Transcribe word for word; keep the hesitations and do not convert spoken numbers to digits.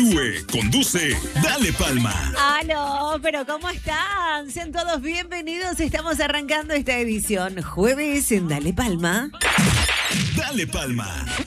Conduce, conduce, Dale Palma. ¡Aló! ¿Pero cómo están? Sean todos bienvenidos. Estamos arrancando esta edición jueves en Dale Palma. Dale Palma.